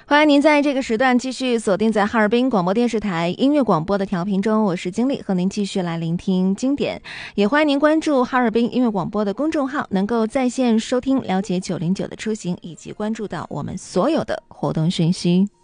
欢迎您在这个时段继续锁定在哈尔滨广播电视台音乐广播的调频中，我是经理，和您继续来聆听经典。也欢迎您关注哈尔滨音乐广播的公众号，能够在线收听了解909的出行，以及关注到我们所有的活动讯息。